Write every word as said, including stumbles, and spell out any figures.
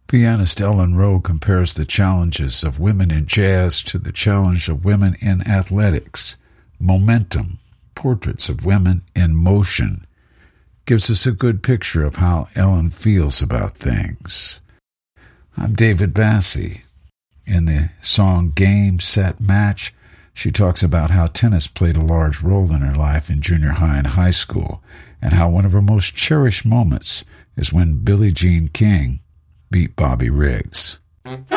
Pianist Ellen Rowe compares the challenges of women in jazz to the challenge of women in athletics. Momentum, portraits of women in motion, gives us a good picture of how Ellen feels about things. I'm David Bassi. In the song Game, Set, Match, she talks about how tennis played a large role in her life in junior high and high school, and how one of her most cherished moments is when Billie Jean King beat Bobby Riggs.